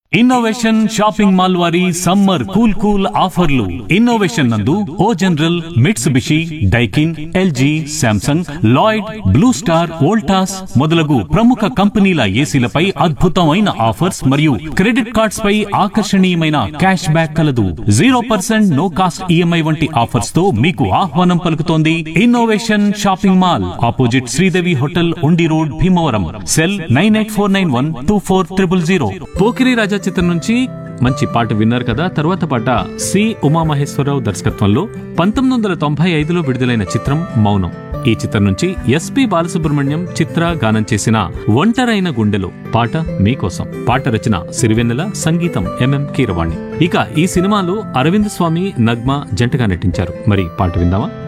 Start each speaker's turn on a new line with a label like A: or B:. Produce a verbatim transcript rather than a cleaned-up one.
A: Innovation shopping mall వారి summer cool cool ఆఫర్లు. Innovation నందు ఓ general, Mitsubishi, Daikin, LG, Samsung, Lloyd, blue star, Voltas మొదలగు ప్రముఖ కంపెనీల ఏసీలపై అద్భుతమైన ఆఫర్స్ మరియు క్రెడిట్ కార్డ్స్ పై ఆకర్షణీయమైన క్యాష్ బ్యాక్ కలదు. Zero percent no cost EMI వంటి ఆఫర్స్ తో మీకు ఆహ్వానం పలుకుతోంది innovation shopping mall, opposite Sridevi hotel, ఉండి road, Bhimavaram. Cell nine eight four nine one two four triple zero. Pokiri రాజా చిత్రం నుంచి మంచి పాట విన్నారు కదా. తర్వాత పాట సి ఉమామహేశ్వరరావు దర్శకత్వంలో పంతొమ్మిది వందల తొంభై ఐదులో విడుదలైన చిత్రం మౌనం. ఈ చిత్రం నుంచి ఎస్పి బాలసుబ్రహ్మణ్యం, చిత్ర గానం చేసిన ఒంటరైన గుండెలో పాట మీకోసం. పాట రచన సిరివెన్నెల, సంగీతం ఎంఎం కీరవాణి. ఇక ఈ సినిమాలో అరవింద్ స్వామి, నగ్మ జంటగా నటించారు. మరి పాట విందామా?